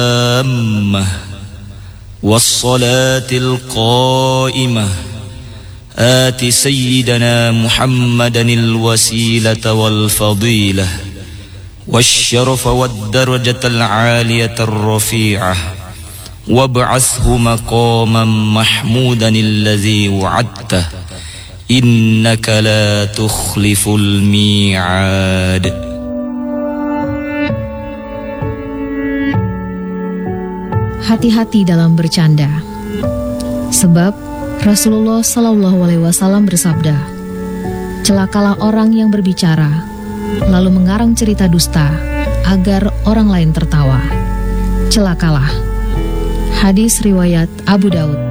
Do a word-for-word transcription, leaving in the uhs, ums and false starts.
التامة والصلاة القائمة آت سيدنا محمدا الوسيلة والفضيلة والشرف والدرجة العالية الرفيعة وابعثه مقاما محمودا الذي وعدته إنك لا تخلف الميعاد. Hati-hati dalam bercanda, sebab Rasulullah Shallallahu Alaihi Wasallam bersabda, celakalah orang yang berbicara lalu mengarang cerita dusta agar orang lain tertawa. Celakalah. Hadis riwayat Abu Daud.